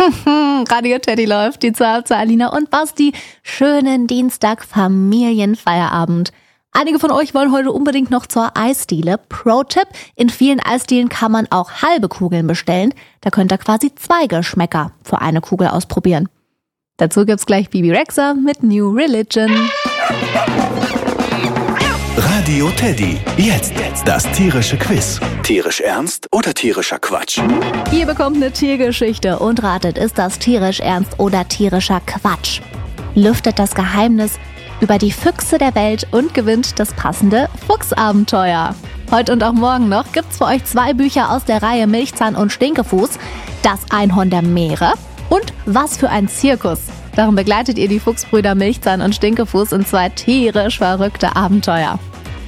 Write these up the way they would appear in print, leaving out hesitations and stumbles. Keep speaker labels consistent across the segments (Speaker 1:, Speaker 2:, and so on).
Speaker 1: Radio Teddy läuft, die Zahl zu Alina und Basti. Schönen Dienstag Familienfeierabend. Einige von euch wollen heute unbedingt noch zur Eisdiele. Pro-Tipp, in vielen Eisdielen kann man auch halbe Kugeln bestellen. Da könnt ihr quasi 2 Geschmäcker für eine Kugel ausprobieren. Dazu gibt's gleich Bibi Rexha mit New Religion.
Speaker 2: Radio Teddy, jetzt das tierische Quiz. Tierisch ernst oder tierischer Quatsch?
Speaker 1: Ihr bekommt eine Tiergeschichte und ratet, ist das tierisch ernst oder tierischer Quatsch? Lüftet das Geheimnis über die Füchse der Welt und gewinnt das passende Fuchsabenteuer. Heute und auch morgen noch gibt's für euch 2 Bücher aus der Reihe Milchzahn und Stinkefuß, das Einhorn der Meere und Was für ein Zirkus. Darum begleitet ihr die Fuchsbrüder Milchzahn und Stinkefuß in 2 tierisch verrückte Abenteuer.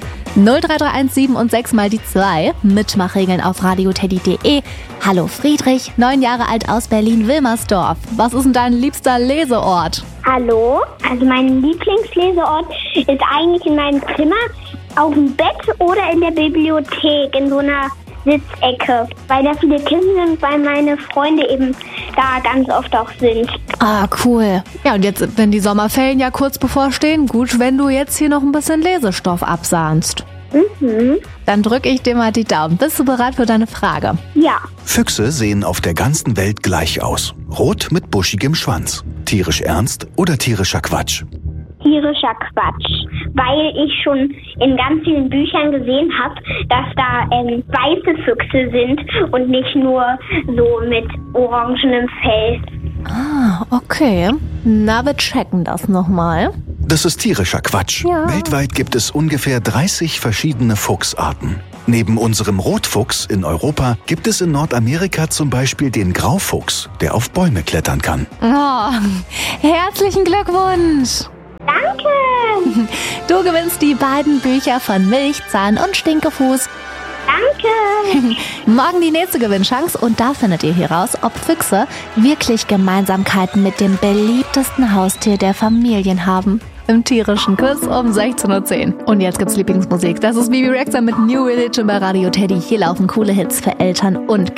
Speaker 1: 03317 und 6 mal die 2. Mitmachregeln auf radioteddy.de. Hallo Friedrich, 9 Jahre alt aus Berlin-Wilmersdorf. Was ist denn dein liebster Leseort?
Speaker 3: Hallo, also mein Lieblingsleseort ist eigentlich in meinem Zimmer, auf dem Bett oder in der Bibliothek, in so einer Sitzecke, weil da viele Kinder sind, weil meine Freunde eben da ganz oft auch sind.
Speaker 1: Ah, cool. Ja, und jetzt, wenn die Sommerferien ja kurz bevorstehen, gut, wenn du jetzt hier noch ein bisschen Lesestoff absahnst. Dann drücke ich dir mal die Daumen. Bist du bereit für deine Frage?
Speaker 3: Ja.
Speaker 2: Füchse sehen auf der ganzen Welt gleich aus. Rot mit buschigem Schwanz. Tierisch ernst oder tierischer Quatsch?
Speaker 3: Tierischer Quatsch, weil ich schon in ganz vielen Büchern gesehen habe, dass da weiße Füchse sind und nicht nur so mit orangenem Fell.
Speaker 1: Ah, okay. Na, wir checken das nochmal.
Speaker 2: Das ist tierischer Quatsch.
Speaker 1: Ja.
Speaker 2: Weltweit gibt es ungefähr 30 verschiedene Fuchsarten. Neben unserem Rotfuchs in Europa gibt es in Nordamerika zum Beispiel den Graufuchs, der auf Bäume klettern kann.
Speaker 1: Oh, herzlichen Glückwunsch!
Speaker 3: Danke!
Speaker 1: Du gewinnst die beiden Bücher von Milchzahn und Stinkefuß.
Speaker 3: Danke!
Speaker 1: Morgen die nächste Gewinnchance und da findet ihr heraus, ob Füchse wirklich Gemeinsamkeiten mit dem beliebtesten Haustier der Familien haben. Im tierischen Quiz um 16:10 Uhr. Und jetzt gibt's Lieblingsmusik. Das ist Bibi Rexha mit New Religion bei Radio Teddy. Hier laufen coole Hits für Eltern und